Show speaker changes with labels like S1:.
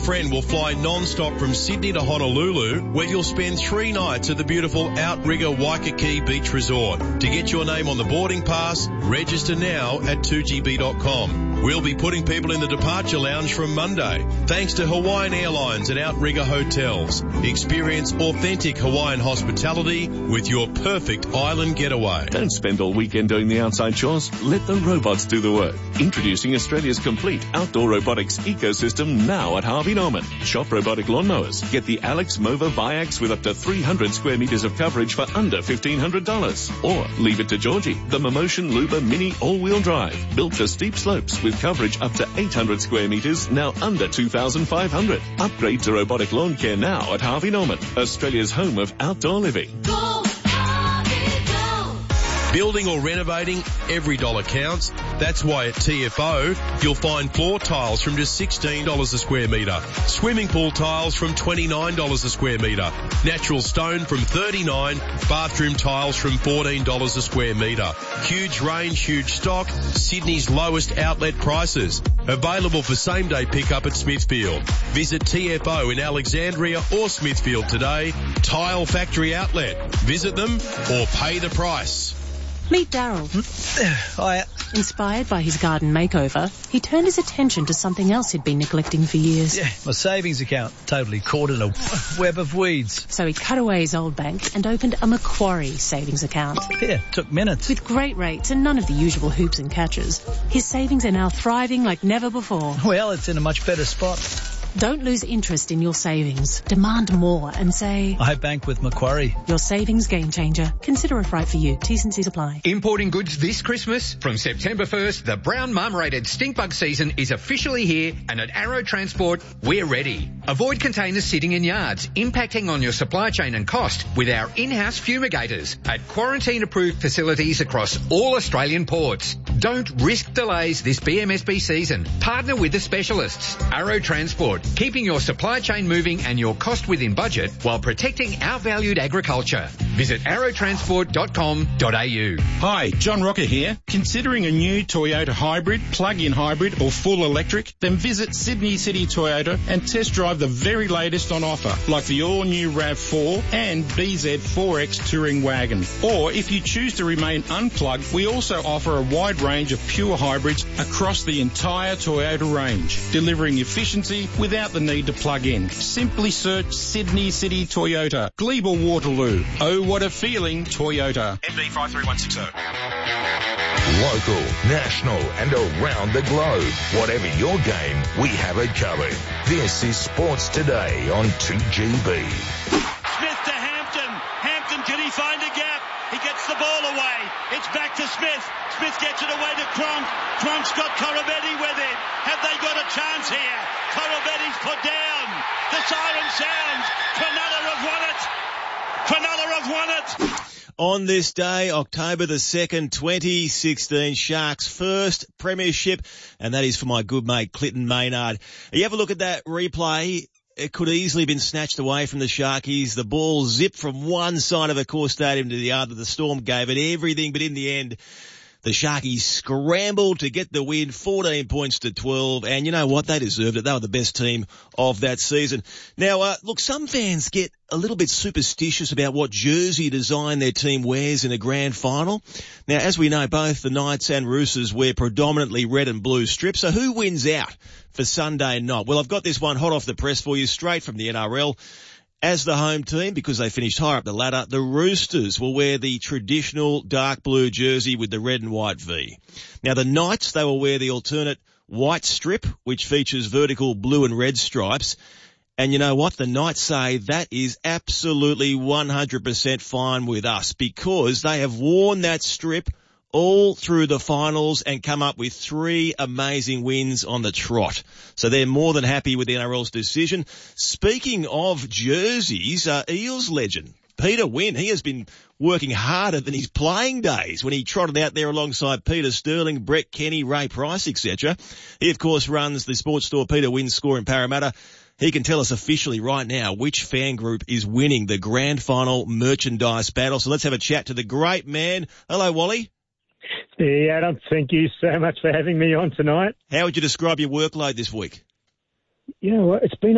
S1: Friend will fly non-stop from Sydney to Honolulu, where you'll spend 3 nights at the beautiful Outrigger Waikiki Beach Resort. To get your name on the boarding pass, register now at 2gb.com. We'll be putting people in the departure lounge from Monday. Thanks to Hawaiian Airlines and Outrigger Hotels. Experience authentic Hawaiian hospitality with your perfect island getaway.
S2: Don't spend all weekend doing the outside chores. Let the robots do the work. Introducing Australia's complete outdoor robotics ecosystem now at Harvey Norman. Shop robotic lawnmowers. Get the Alex Mova Viax with up to 300 square metres of coverage for under $1,500. Or leave it to Georgie, the Momotion Luba Mini all-wheel drive. Built for steep slopes with coverage up to 800 square metres, now under $2,500. Upgrade to robotic lawn care now at Harvey Norman, Australia's home of outdoor living.
S3: Go, Harvey, go.
S1: Building or renovating, every dollar counts. That's why at TFO, you'll find floor tiles from just $16 a square metre, swimming pool tiles from $29 a square metre, natural stone from $39, bathroom tiles from $14 a square metre. Huge range, huge stock, Sydney's lowest outlet prices. Available for same-day pickup at Smithfield. Visit TFO in Alexandria or Smithfield today. Tile Factory Outlet. Visit them or pay the price.
S4: Meet Daryl.
S5: Hi.
S4: Inspired by his garden makeover, he turned his attention to something else he'd been neglecting for years.
S5: Yeah, my savings account totally caught in a web of weeds.
S4: So he cut away his old bank and opened a Macquarie savings account.
S5: Yeah, took minutes.
S4: With great rates and none of the usual hoops and catches, his savings are now thriving like never before.
S5: Well, it's in a much better spot.
S4: Don't lose interest in your savings. Demand more and say,
S5: I bank with Macquarie.
S4: Your savings game changer. Consider if right for you. T's and C's apply.
S6: Importing goods this Christmas? From September 1st, the brown marmorated stink bug season is officially here, and at Arrow Transport, we're ready. Avoid containers sitting in yards, impacting on your supply chain and cost with our in-house fumigators at quarantine-approved facilities across all Australian ports. Don't risk delays this BMSB season. Partner with the specialists. Arrow Transport, keeping your supply chain moving and your cost within budget while protecting our valued agriculture. Visit arrowtransport.com.au.
S7: Hi, John Rocker here. Considering a new Toyota hybrid, plug-in hybrid or full electric? Then visit Sydney City Toyota and test drive the very latest on offer, like the all-new RAV4 and BZ4X touring wagon. Or if you choose to remain unplugged, we also offer a wide range of pure hybrids across the entire Toyota range, delivering efficiency without the need to plug in. Simply search Sydney City Toyota, Glebe or Waterloo. Oh, what a feeling, Toyota.
S8: MB 53160.
S9: Local, national and around the globe. Whatever your game, we have it covered. This is Sports Today on 2GB.
S8: Smith to Hampton. Hampton, can he find a gap? He gets the ball away. It's back to Smith. Smith gets it away to Cronk. Cronk's got Korobetti with it. Have they got a chance here? Korobetti's put down. The siren sounds. Cronulla have won it. Cronulla have won it.
S10: On this day, October the 2nd, 2016, Sharks' first premiership, and that is for my good mate Clinton Maynard. You have a look at that replay. It could easily have been snatched away from the Sharkies. The ball zipped from one side of the core stadium to the other. The Storm gave it everything, but in the end, the Sharkies scrambled to get the win, 14 points to 12, and you know what? They deserved it. They were the best team of that season. Now, look, some fans get a little bit superstitious about what jersey design their team wears in a grand final. Now, as we know, both the Knights and Roosters wear predominantly red and blue strips, so who wins out for Sunday night? Well, I've got this one hot off the press for you, straight from the NRL. As the home team, because they finished higher up the ladder, the Roosters will wear the traditional dark blue jersey with the red and white V. Now, the Knights, they will wear the alternate white strip, which features vertical blue and red stripes. And you know what? The Knights say that is absolutely 100% fine with us because they have worn that strip all through the finals and come up with 3 amazing wins on the trot. So they're more than happy with the NRL's decision. Speaking of jerseys, Eels legend Peter Wynn, he has been working harder than his playing days when he trotted out there alongside Peter Sterling, Brett Kenny, Ray Price, etc. He, of course, runs the sports store Peter Wynn Score in Parramatta. He can tell us officially right now which fan group is winning the grand final merchandise battle. So let's have a chat to the great man. Hello, Wally.
S11: Yeah, Adam, thank you so much for having me on tonight.
S10: How would you describe your workload this week?
S11: You know what, it's been